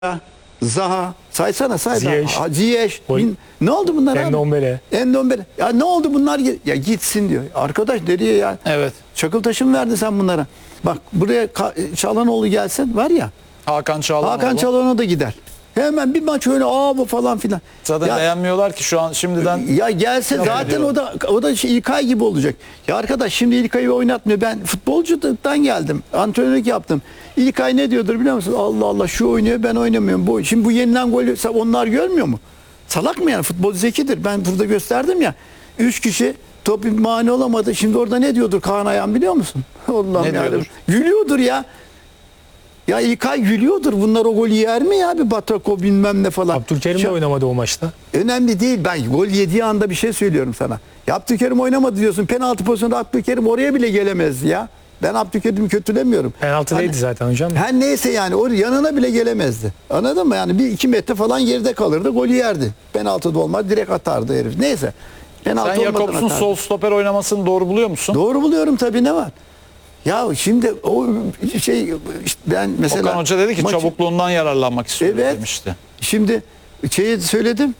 Zaha, saysana say. Ziyech. Ziyech. Ne oldu bunlar abi? Endombele. Endombele. Ya ne oldu bunlar? Ya gitsin diyor. Arkadaş nereye ya? Evet. Çakıl mı verdin sen bunlara? Bak buraya Çalhanoğlu gelsin var ya. Hakan Çalhanoğlu. Hakan Çalhanoğlu da gider. Hemen bir maç öyle bu falan filan. Zaten ya, beğenmiyorlar ki şu an şimdiden. Ya gelse zaten o da İlkay gibi olacak. Ya arkadaş şimdi İlkay'ı oynatmıyor. Ben futbolcudan geldim. Antrenörlük yaptım. İlkay ne diyordur biliyor musun? Allah Allah şu oynuyor ben oynamıyorum. Şimdi bu yenilen golü onlar görmüyor mu? Salak mı yani? Futbol zekidir. Ben burada gösterdim ya. 3 kişi top mani olamadı. Şimdi orada ne diyordur Kaan Ayhan biliyor musun? Allah'ım ya. Gülüyordur ya. Ya İlkay gülüyordur. Bunlar o golü yer mi ya? Bir Batakov bilmem ne falan. Abdülkerim de oynamadı o maçta. Önemli değil. Ben gol yediği anda bir şey söylüyorum sana. Ya Abdülkerim oynamadı diyorsun. Penaltı pozisyonunda Abdülkerim oraya bile gelemezdi ya. Ben Abdülkerim'i kötülemiyorum. Penaltı değildi zaten hocam. Her neyse yani o yanına bile gelemezdi. Anladın mı? Yani 1-2 metre falan geride kalırdı. Golü yerdi. Penaltı da olmaz. Direkt atardı herif. Neyse. Penaltı Sen Jakobs'un sol stoper oynamasını doğru buluyor musun? Doğru buluyorum tabii, ne var? Ya şimdi o şey işte ben mesela Okan Hoca dedi ki çabukluğundan yararlanmak istiyor demişti. Şimdi şeyi söyledim.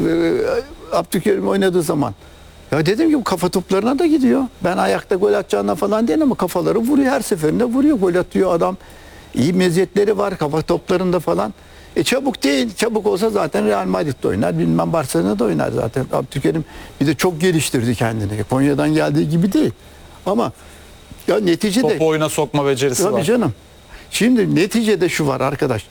Abdülkerim oynadığı zaman. Ya dedim ki bu kafa toplarına da gidiyor. Ben ayakta gol atacağına falan değil ama kafaları vuruyor. Her seferinde vuruyor. Gol atıyor adam. İyi meziyetleri var kafa toplarında falan. Çabuk değil. Çabuk olsa zaten Real Madrid'de oynar. Bilmem Barcelona'da oynar zaten. Abdülkerim bir de çok geliştirdi kendini. Konya'dan geldiği gibi değil. Ama ya neticede topu oyuna sokma becerisi tabii var. Canım. Şimdi neticede şu var arkadaş.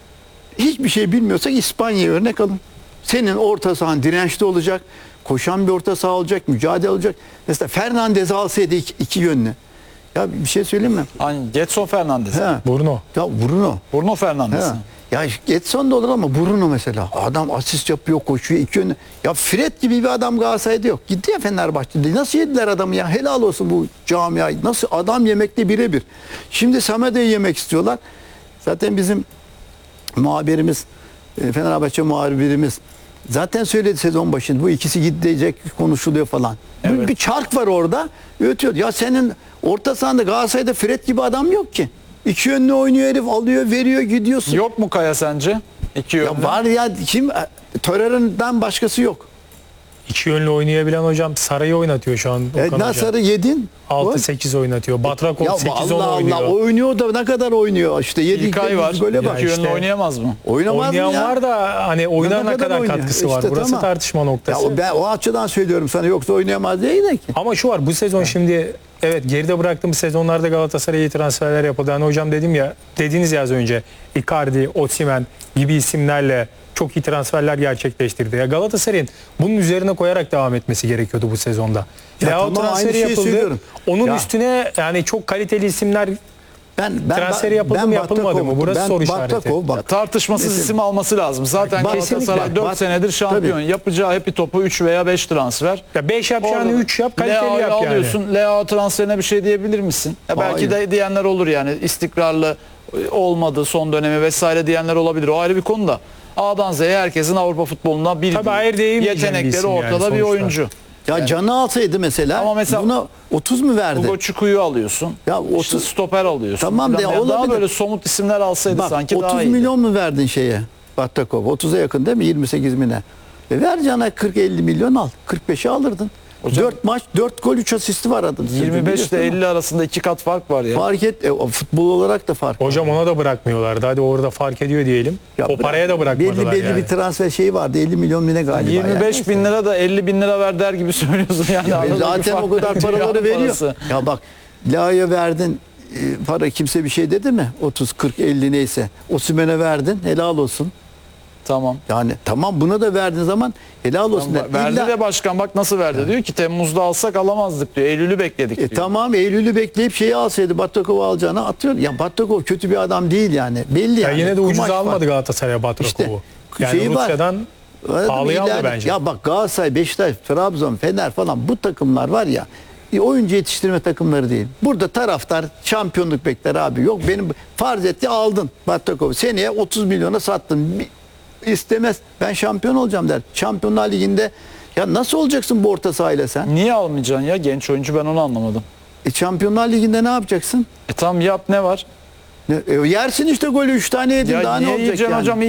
Hiçbir şey bilmiyorsak İspanya'ya örnek alın. Senin orta sahan dirençli olacak. Koşan bir orta saha olacak. Mücadele olacak. Mesela Fernandez alsaydı iki yönlü. Ya bir şey söyleyeyim mi? Hani Getson Fernandes. Bruno. Ya Bruno. Bruno Fernandes. Ya Getson da olur ama Bruno mesela. Adam asist yapıyor, koşuyor iki yönlü. Ya Fred gibi bir adam Galatasaray'da yok. Gitti ya Fenerbahçe'de. Nasıl yediler adamı ya? Helal olsun bu camiayı. Nasıl adam yemekle birebir. Şimdi Samede'yi yemek istiyorlar. Zaten bizim muhabirimiz, Fenerbahçe muhabirimiz zaten söyledi sezon başında. Bu ikisi gidecek konuşuluyor falan. Evet. Bir çark var orada. Ötüyor. Ya senin orta sahanda Galatasaray'da Fred gibi adam yok ki. İki yönlü oynuyor herif, alıyor, veriyor, gidiyorsun. Yok mu Kaya sence? İki yönlü. Ya var ya, kim? Torreira'dan başkası yok. İki yönlü oynayabilen hocam Saray'ı oynatıyor şu an. Nasar'ı yedin. 6-8 oynatıyor. Batrakov 8-10 Allah oynuyor. Allah oynuyor da ne kadar oynuyor işte. İlkay var. Böyle bak. İki yönlü işte, oynayamaz mı? Oynamaz oynayan mı ya? var da hani oyuna ne kadar katkısı var. İşte Burası tamam. tartışma noktası. Ya ben o açıdan söylüyorum sana, yoksa oynayamaz değil de ki. Ama şu var, bu sezon şimdi evet geride bıraktığımız sezonlarda Galatasaray'a iyi transferler yapıldı. Yani hocam dediniz ya az önce Icardi, Osimhen gibi isimlerle çok iyi transferler gerçekleştirdi. Ya Galatasaray'ın bunun üzerine koyarak devam etmesi gerekiyordu bu sezonda. Leao tamam, transferi aynı şeyi yapıldı. söylüyorum. Onun üstüne yani çok kaliteli isimler transferi yapıldı mı yapılmadı mı? Burası soru işareti. Tartışmasız isim alması lazım. Zaten Galatasaray 4 senedir şampiyon. Tabii. Yapacağı hepi topu 3 veya 5 transfer. Ya 5 yapacağını 3 yap, kaliteli yap yani. Alıyorsun. Leao transferine bir şey diyebilir misin? Belki de diyenler olur yani. İstikrarlı olmadı son dönemi vesaire diyenler olabilir. O ayrı bir konu da. A'dan Z'ye herkesin Avrupa futbolundan bildiği yetenekleri ortada yani bir oyuncu. Ya yani, canı alsaydı mesela, ama mesela buna 30 mu verdi? Hugo Çuku'yu alıyorsun. Ya 30 işte stoper alıyorsun. Tamam de olabilir. Daha böyle somut isimler alsaydı bak, sanki daha iyi. 30 milyon mu verdin şeye? Batakov 30'a yakın değil mi? 28 bine. Ver cana 40-50 milyon al. 45'e alırdın. Hocam, 4 maç 4 gol 3 asisti var adamın. 25 ile 50 arasında 2 kat fark var ya. Fark et futbol olarak da fark. Hocam ona da bırakmıyorlardı. Hadi orada fark ediyor diyelim. Ya o paraya da bırakmadılar belli yani. bir transfer şeyi vardı. 50 milyon bine galiba. 25 yani. bin lira da 50 bin lira ver der gibi söylüyorsun yani. Ya zaten o kadar paraları veriyor. Parası. Ya bak Leao'ya verdin para, kimse bir şey dedi mi? 30, 40, 50 neyse. Osimhen'e verdin, helal olsun. Tamam. Yani tamam, buna da verdiğin zaman helal olsun. Tamam, verdi de başkan bak nasıl verdi, diyor ki Temmuz'da alsak alamazdık diyor. Eylül'ü bekledik diyor. Tamam, Eylül'ü bekleyip şeyi alsaydı, Batakov'u alacağını atıyor. Ya Batakov kötü bir adam değil yani. Belli yani. Yine de ucuz almadı Galatasaray Batakov'u. İşte, yani şeyi Rusya'dan pahalıya aldı bence. Ya bak Galatasaray, Beşiktaş, Trabzon, Fener falan bu takımlar var ya, oyuncu yetiştirme takımları değil. Burada taraftar şampiyonluk bekler abi. Yok benim farz etti aldın Batakov'u. Seneye 30 milyona sattın. İstemez. Ben şampiyon olacağım der. Şampiyonlar Ligi'nde ya nasıl olacaksın bu orta sahayla sen? Niye almayacaksın ya genç oyuncu, ben onu anlamadım. Şampiyonlar Ligi'nde ne yapacaksın? Tam yap, ne var? Yersin işte golü 3 tane yedin, Ya daha ne niye olacak yiyeceksin yani? hocam?